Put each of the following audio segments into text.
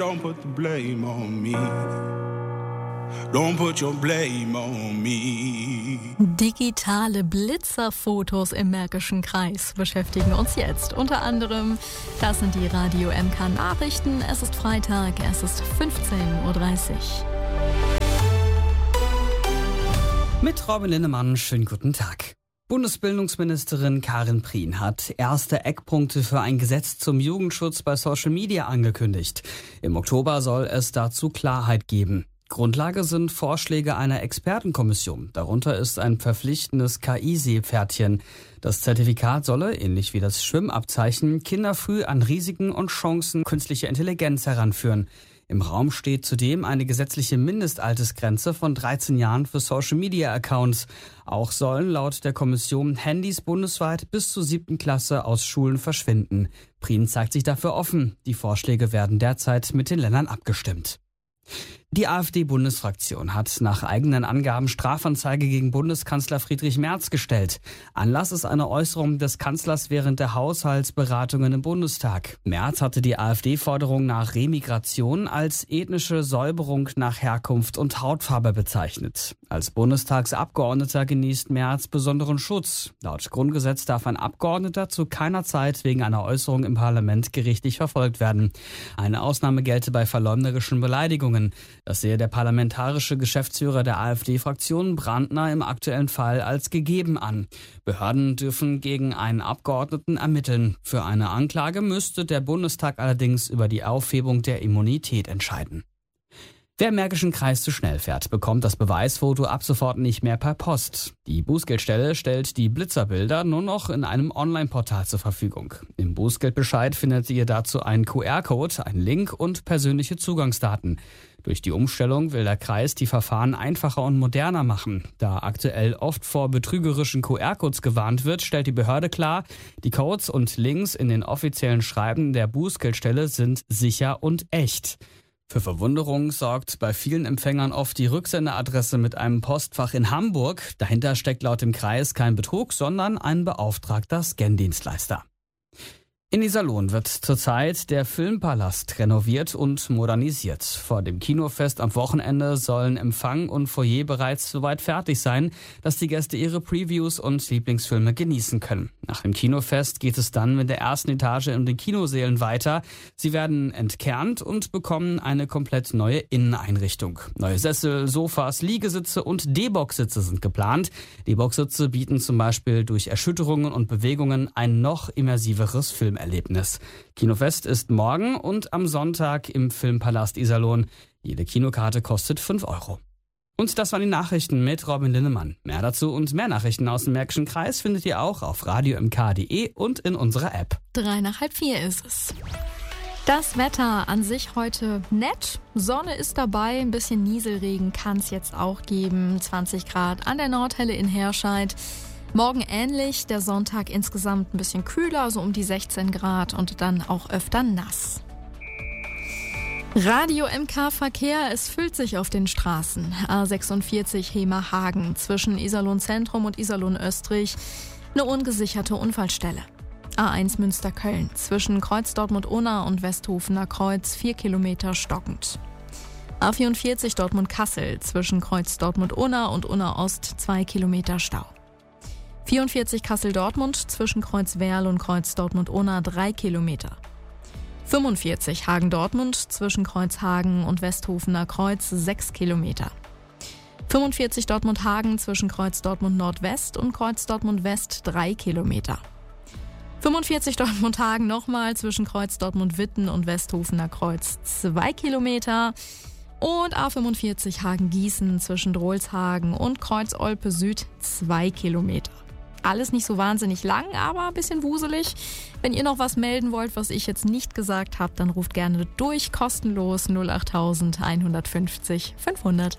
Don't put the blame on me. Don't put your blame on me. Digitale Blitzerfotos im Märkischen Kreis beschäftigen uns jetzt. Unter anderem, das sind die Radio MK Nachrichten. Es ist Freitag, es ist 15.30 Uhr. Mit Robin Linnemann, schönen guten Tag. Bundesbildungsministerin Karin Prien hat erste Eckpunkte für ein Gesetz zum Jugendschutz bei Social Media angekündigt. Im Oktober soll es dazu Klarheit geben. Grundlage sind Vorschläge einer Expertenkommission. Darunter ist ein verpflichtendes KI-Seepferdchen. Das Zertifikat solle, ähnlich wie das Schwimmabzeichen, Kinder früh an Risiken und Chancen künstlicher Intelligenz heranführen. Im Raum steht zudem eine gesetzliche Mindestaltersgrenze von 13 Jahren für Social-Media-Accounts. Auch sollen laut der Kommission Handys bundesweit bis zur 7. Klasse aus Schulen verschwinden. Prien zeigt sich dafür offen. Die Vorschläge werden derzeit mit den Ländern abgestimmt. Die AfD-Bundesfraktion hat nach eigenen Angaben Strafanzeige gegen Bundeskanzler Friedrich Merz gestellt. Anlass ist eine Äußerung des Kanzlers während der Haushaltsberatungen im Bundestag. Merz hatte die AfD-Forderung nach Remigration als ethnische Säuberung nach Herkunft und Hautfarbe bezeichnet. Als Bundestagsabgeordneter genießt Merz besonderen Schutz. Laut Grundgesetz darf ein Abgeordneter zu keiner Zeit wegen einer Äußerung im Parlament gerichtlich verfolgt werden. Eine Ausnahme gelte bei verleumderischen Beleidigungen. Das sehe der parlamentarische Geschäftsführer der AfD-Fraktion Brandner im aktuellen Fall als gegeben an. Behörden dürfen gegen einen Abgeordneten ermitteln. Für eine Anklage müsste der Bundestag allerdings über die Aufhebung der Immunität entscheiden. Wer im Märkischen Kreis zu schnell fährt, bekommt das Beweisfoto ab sofort nicht mehr per Post. Die Bußgeldstelle stellt die Blitzerbilder nur noch in einem Online-Portal zur Verfügung. Im Bußgeldbescheid findet ihr dazu einen QR-Code, einen Link und persönliche Zugangsdaten. Durch die Umstellung will der Kreis die Verfahren einfacher und moderner machen. Da aktuell oft vor betrügerischen QR-Codes gewarnt wird, stellt die Behörde klar, die Codes und Links in den offiziellen Schreiben der Bußgeldstelle sind sicher und echt. Für Verwunderung sorgt bei vielen Empfängern oft die Rücksenderadresse mit einem Postfach in Hamburg. Dahinter steckt laut dem Kreis kein Betrug, sondern ein beauftragter Scan-Dienstleister. In Iserlohn wird zurzeit der Filmpalast renoviert und modernisiert. Vor dem Kinofest am Wochenende sollen Empfang und Foyer bereits soweit fertig sein, dass die Gäste ihre Previews und Lieblingsfilme genießen können. Nach dem Kinofest geht es dann mit der ersten Etage in den Kinosälen weiter. Sie werden entkernt und bekommen eine komplett neue Inneneinrichtung. Neue Sessel, Sofas, Liegesitze und D-Box-Sitze sind geplant. D-Box-Sitze bieten zum Beispiel durch Erschütterungen und Bewegungen ein noch immersiveres Filmerlebnis. Kinofest ist morgen und am Sonntag im Filmpalast Iserlohn. Jede Kinokarte kostet 5 €. Und das waren die Nachrichten mit Robin Linnemann. Mehr dazu und mehr Nachrichten aus dem Märkischen Kreis findet ihr auch auf radiomk.de und in unserer App. 3:03 ist es. Das Wetter an sich heute nett. Sonne ist dabei, ein bisschen Nieselregen kann es jetzt auch geben. 20 Grad an der Nordhelle in Herscheid. Morgen ähnlich, der Sonntag insgesamt ein bisschen kühler, so um die 16 Grad und dann auch öfter nass. Radio MK Verkehr, es füllt sich auf den Straßen. A46 Hemerhagen zwischen Iserlohn Zentrum und Iserlohn Österreich, eine ungesicherte Unfallstelle. A1 Münster-Köln zwischen Kreuz Dortmund-Unna und Westhofener Kreuz 4 Kilometer stockend. A44 Dortmund-Kassel zwischen Kreuz Dortmund-Unna und Unna-Ost 2 Kilometer Stau. 44 Kassel-Dortmund zwischen Kreuz Werl und Kreuz Dortmund-Unna 3 Kilometer. 45 Hagen-Dortmund zwischen Kreuz Hagen und Westhofener Kreuz 6 Kilometer. 45 Dortmund-Hagen zwischen Kreuz Dortmund-Nordwest und Kreuz Dortmund-West 3 Kilometer. 45 Dortmund-Hagen nochmal zwischen Kreuz Dortmund-Witten und Westhofener Kreuz 2 Kilometer. Und A45 Hagen-Gießen zwischen Drolshagen und Kreuz Olpe Süd 2 Kilometer. Alles nicht so wahnsinnig lang, aber ein bisschen wuselig. Wenn ihr noch was melden wollt, was ich jetzt nicht gesagt habe, dann ruft gerne durch, kostenlos 08000 150 500.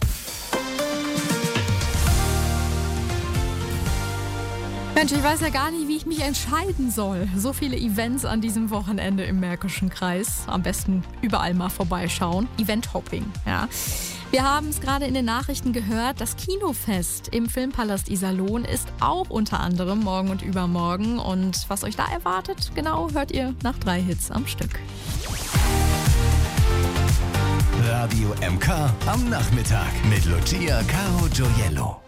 Mensch, ich weiß ja gar nicht, wie ich mich entscheiden soll. So viele Events an diesem Wochenende im Märkischen Kreis. Am besten überall mal vorbeischauen. Event-Hopping, ja. Wir haben es gerade in den Nachrichten gehört, das Kinofest im Filmpalast Iserlohn ist auch unter anderem morgen und übermorgen. Und was euch da erwartet, genau hört ihr nach 3 Hits am Stück. Radio MK am Nachmittag mit Lucia Caro Gioiello.